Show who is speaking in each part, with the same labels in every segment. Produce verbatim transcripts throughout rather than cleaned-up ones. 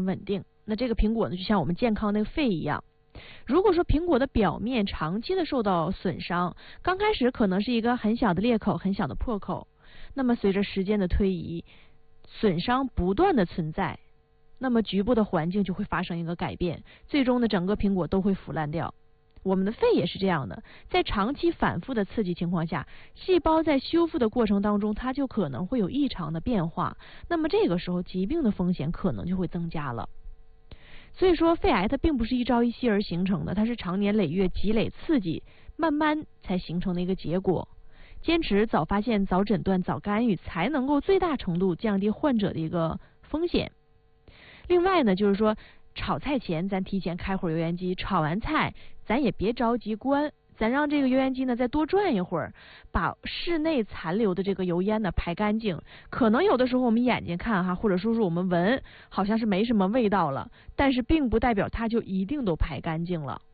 Speaker 1: 很稳定。那这个苹果呢，就像我们健康那个肺一样。如果说苹果的表面长期的受到损伤，刚开始可能是一个很小的裂口、很小的破口，那么随着时间的推移，损伤不断的存在，那么局部的环境就会发生一个改变，最终呢，整个苹果都会腐烂掉。我们的肺也是这样的，在长期反复的刺激情况下，细胞在修复的过程当中，它就可能会有异常的变化，那么这个时候疾病的风险可能就会增加了。所以说肺癌它并不是一朝一夕而形成的，它是长年累月积累刺激，慢慢才形成的一个结果。坚持早发现、早诊断、早干预，才能够最大程度降低患者的一个风险。另外呢，就是说炒菜前咱提前开会儿油烟机，炒完菜咱也别着急关，咱让这个油烟机呢再多转一会儿，把室内残留的这个油烟呢排干净。可能有的时候我们眼睛看哈，或者说是我们闻，好像是没什么味道了，但是并不代表它就一定都排干净了。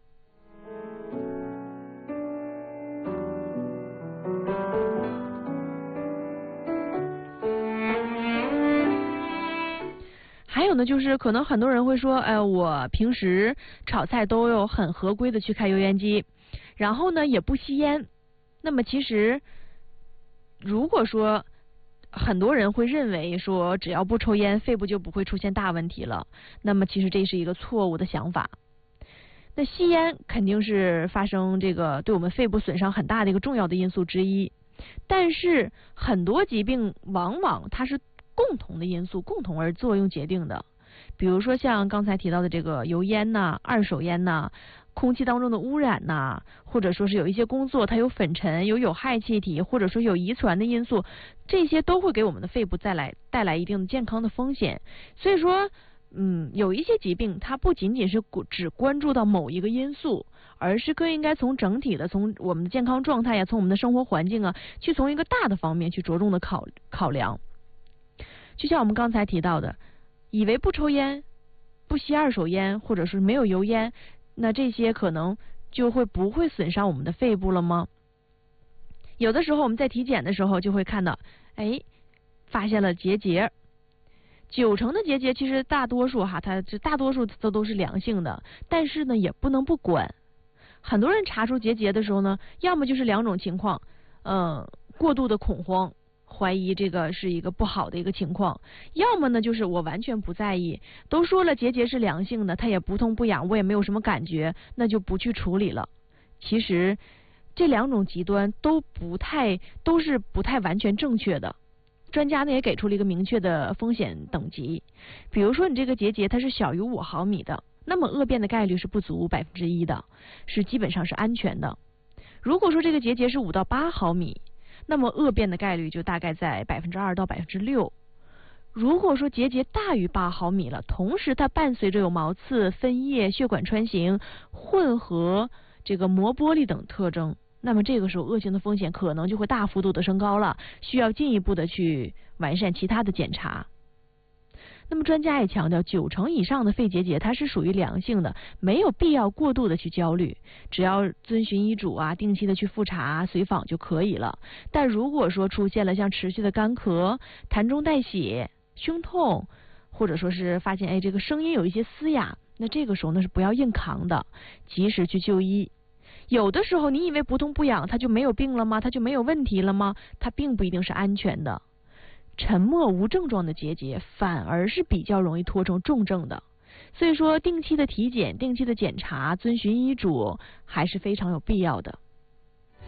Speaker 1: 还有呢，就是可能很多人会说，哎、呃，我平时炒菜都有很合规的去开油烟机，然后呢也不吸烟。那么其实，如果说很多人会认为说，只要不抽烟，肺部就不会出现大问题了，那么其实这是一个错误的想法。那吸烟肯定是发生这个对我们肺部损伤很大的一个重要的因素之一，但是很多疾病往往它是共同的因素，共同而作用决定的。比如说像刚才提到的这个油烟呐、二手烟呐、空气当中的污染呐，或者说是有一些工作它有粉尘、有有害气体，或者说有遗传的因素，这些都会给我们的肺部带来带来一定的健康的风险。所以说嗯，有一些疾病它不仅仅是只关注到某一个因素，而是更应该从整体的，从我们的健康状态呀，从我们的生活环境啊，去从一个大的方面去着重的考考量。就像我们刚才提到的，以为不抽烟、不吸二手烟，或者是没有油烟，那这些可能就会不会损伤我们的肺部了吗？有的时候我们在体检的时候就会看到，哎，发现了结节。九成的结节其实大多数哈，它这大多数都都是良性的，但是呢也不能不管。很多人查出结节的时候呢，要么就是两种情况，呃，过度的恐慌，怀疑这个是一个不好的一个情况，要么呢就是我完全不在意，都说了结节是良性的，它也不痛不痒，我也没有什么感觉，那就不去处理了。其实这两种极端都不太都是不太完全正确的。专家呢也给出了一个明确的风险等级，比如说你这个结节它是小于五毫米的，那么恶变的概率是不足百分之一的，是基本上是安全的。如果说这个结节是五到八毫米，那么恶变的概率就大概在百分之二到百分之六。如果说结节大于八毫米了，同时它伴随着有毛刺、分叶、血管穿行、混合这个膜玻璃等特征，那么这个时候恶性的风险可能就会大幅度的升高了，需要进一步的去完善其他的检查。那么专家也强调，九成以上的肺结节它是属于良性的，没有必要过度的去焦虑，只要遵循医嘱啊，定期的去复查、随访就可以了。但如果说出现了像持续的干咳、痰中带血、胸痛，或者说是发现哎这个声音有一些嘶哑，那这个时候呢是不要硬扛的，及时去就医。有的时候你以为不痛不痒它就没有病了吗？它就没有问题了吗？它并不一定是安全的。沉默无症状的结节反而是比较容易拖成重症的，所以说定期的体检、定期的检查、遵循医嘱还是非常有必要的。